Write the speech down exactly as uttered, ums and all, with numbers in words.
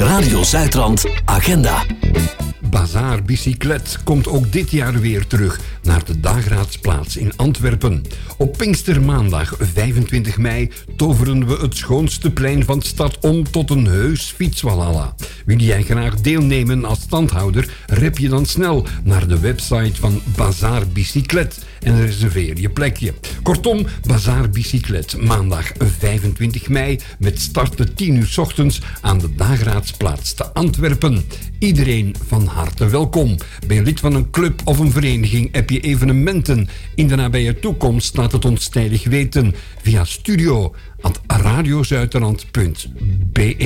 Radio Zuidrand Agenda. Bazaar Bicyclet komt ook dit jaar weer terug naar de Dagraadsplaats in Antwerpen. Op Pinkstermaandag vijfentwintig mei toveren we het schoonste plein van de stad om tot een heus fietswalhalla. Wil jij graag deelnemen als standhouder? Rep je dan snel naar de website van Bazaar Bicyclet en reserveer je plekje. Kortom, Bazaar Bicyclet, maandag vijfentwintig mei met start tien uur 's ochtends aan de Dagraadsplaats te Antwerpen. Iedereen van harte welkom. Ben je lid van een club of een vereniging? Heb je evenementen in de nabije toekomst? Laat het ons tijdig weten via studio at radiozuiderland punt be.